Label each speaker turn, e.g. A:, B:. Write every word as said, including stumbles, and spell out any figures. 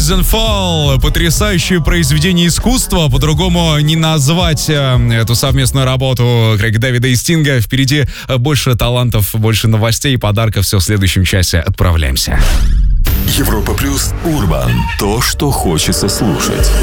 A: Rise and Fall. Потрясающее произведение искусства. По-другому не назвать э, эту совместную работу Крэга Дэвида и Стинга. Впереди больше талантов, больше новостей и подарков. Все в следующем часе. Отправляемся.
B: Европа плюс Урбан. То, что хочется слушать.